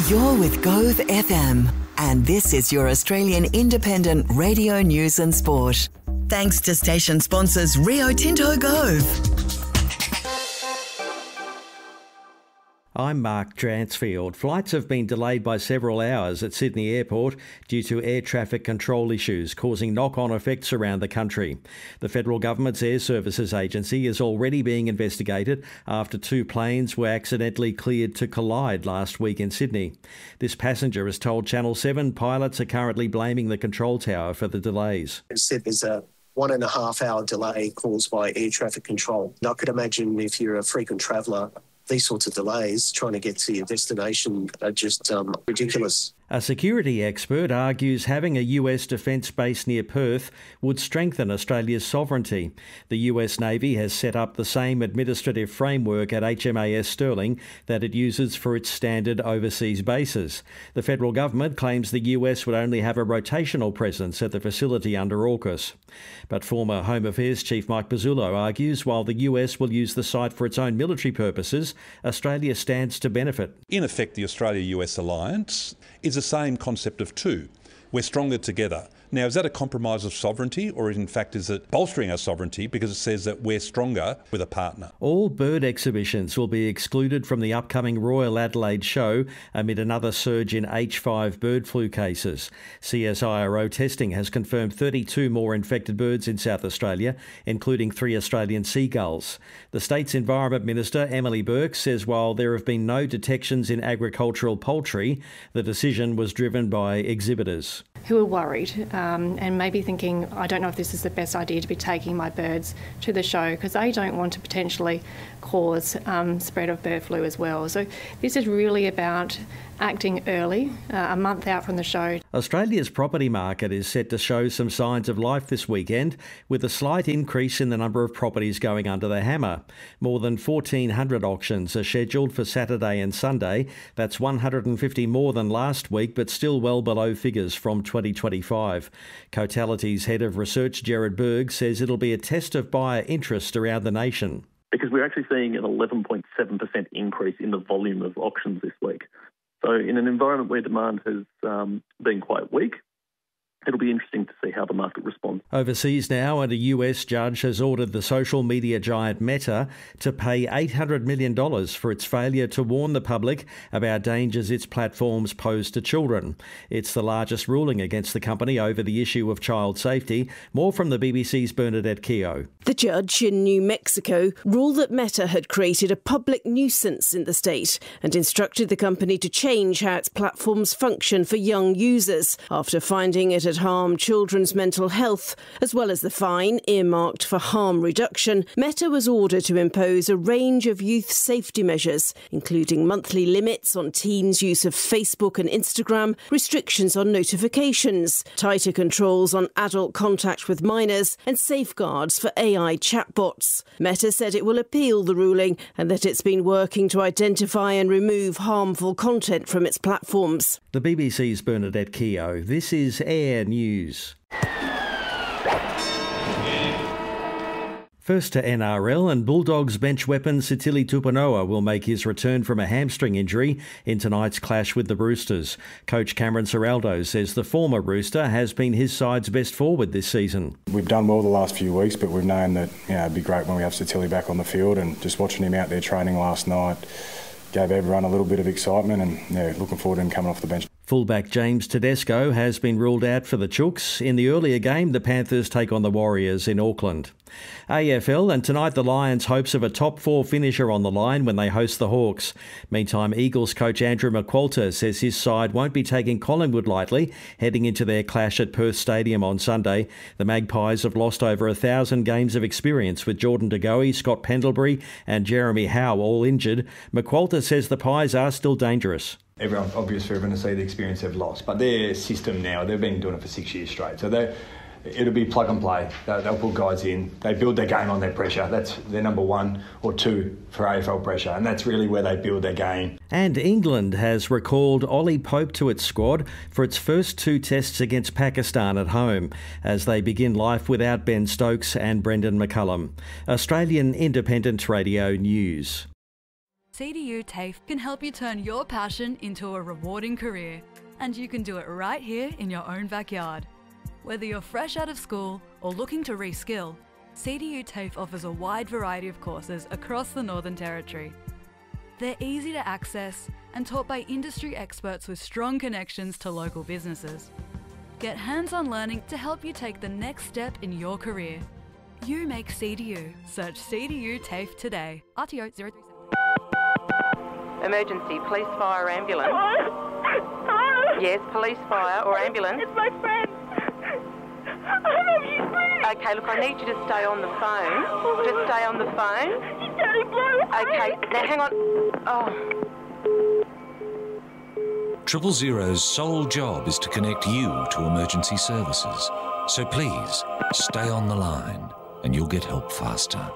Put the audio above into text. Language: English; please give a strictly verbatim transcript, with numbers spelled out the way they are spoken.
You're with Gove F M, and this is your Australian independent radio news and sport. Thanks to station sponsors Rio Tinto Gove. I'm Mark Dransfield. Flights have been delayed by several hours at Sydney Airport due to air traffic control issues, causing knock-on effects around the country. The federal government's Air Services Agency is already being investigated after two planes were accidentally cleared to collide last week in Sydney. This passenger has told Channel seven pilots are currently blaming the control tower for the delays. It said there's a one and a half hour delay caused by air traffic control. And I could imagine if you're a frequent traveller, these sorts of delays trying to get to your destination are just um, ridiculous. A security expert argues having a U S defence base near Perth would strengthen Australia's sovereignty. The U S Navy has set up the same administrative framework at H M A S Stirling that it uses for its standard overseas bases. The federal government claims the U S would only have a rotational presence at the facility under AUKUS. But former Home Affairs Chief Mike Pezzullo argues while the U S will use the site for its own military purposes, Australia stands to benefit. In effect, the Australia-U S alliance is the same concept of two. We're stronger together. Now, is that a compromise of sovereignty, or in fact is it bolstering our sovereignty because it says that we're stronger with a partner? All bird exhibitions will be excluded from the upcoming Royal Adelaide show amid another surge in H five bird flu cases. C S I R O testing has confirmed thirty-two more infected birds in South Australia, including three Australian seagulls. The state's Environment Minister, Emily Burke, says while there have been no detections in agricultural poultry, the decision was driven by exhibitors who are worried um, and maybe thinking, I don't know if this is the best idea to be taking my birds to the show, because they don't want to potentially cause um, spread of bird flu as well. So this is really about acting early, uh, a month out from the show. Australia's property market is set to show some signs of life this weekend, with a slight increase in the number of properties going under the hammer. More than fourteen hundred auctions are scheduled for Saturday and Sunday. That's one hundred fifty more than last week, but still well below figures from twenty twenty-five. Cotality's head of research, Gerard Berg, says it'll be a test of buyer interest around the nation. Because we're actually seeing an eleven point seven percent increase in the volume of auctions this week. So in an environment where demand has um, been quite weak, it'll be interesting to see how the market responds. Overseas now, and a U S judge has ordered the social media giant Meta to pay eight hundred million dollars for its failure to warn the public about dangers its platforms pose to children. It's the largest ruling against the company over the issue of child safety. More from the B B C's Bernadette Keogh. The judge in New Mexico ruled that Meta had created a public nuisance in the state and instructed the company to change how its platforms function for young users after finding it had harmed children's mental health. As well as the fine earmarked for harm reduction, Meta was ordered to impose a range of youth safety measures, including monthly limits on teens' use of Facebook and Instagram, restrictions on notifications, tighter controls on adult contact with minors, and safeguards for A I chatbots. Meta said it will appeal the ruling and that it's been working to identify and remove harmful content from its platforms. The B B C's Bernadette Keogh. This is Air News. First to N R L, and Bulldogs bench weapon Sitili Tuponoa will make his return from a hamstring injury in tonight's clash with the Roosters. Coach Cameron Ciraldo says the former Rooster has been his side's best forward this season. We've done well the last few weeks, but we've known that you know, it'd be great when we have Sitili back on the field, and just watching him out there training last night gave everyone a little bit of excitement, and yeah, looking forward to him coming off the bench. Fullback James Tedesco has been ruled out for the Chooks. In the earlier game, the Panthers take on the Warriors in Auckland. A F L, and tonight the Lions' hopes of a top four finisher on the line when they host the Hawks. Meantime, Eagles coach Andrew McQualter says his side won't be taking Collingwood lightly heading into their clash at Perth Stadium on Sunday. The Magpies have lost over a thousand games of experience with Jordan De Goey, Scott Pendlebury and Jeremy Howe all injured. McQualter says the Pies are still dangerous. Everyone's obvious for everyone to see the experience they've lost, but their system now, they've been doing it for six years straight. So they, it'll be plug and play. They'll, they'll put guys in. They build their game on their pressure. That's their number one or two for A F L pressure, and that's really where they build their game. And England has recalled Ollie Pope to its squad for its first two tests against Pakistan at home as they begin life without Ben Stokes and Brendan McCullum. Australian Independent Radio News. C D U TAFE can help you turn your passion into a rewarding career, and you can do it right here in your own backyard. Whether you're fresh out of school or looking to reskill, C D U TAFE offers a wide variety of courses across the Northern Territory. They're easy to access and taught by industry experts with strong connections to local businesses. Get hands-on learning to help you take the next step in your career. You make C D U. Search C D U TAFE today. R T O zero three seven. Emergency, police, fire, ambulance. Hello? Hello? Yes, police, fire or ambulance. It's my friend. I love you, please. Okay, look, I need you to stay on the phone. Just stay on the phone. She's turning blue. Okay, now hang on. Oh. Triple Zero's sole job is to connect you to emergency services. So please, stay on the line and you'll get help faster.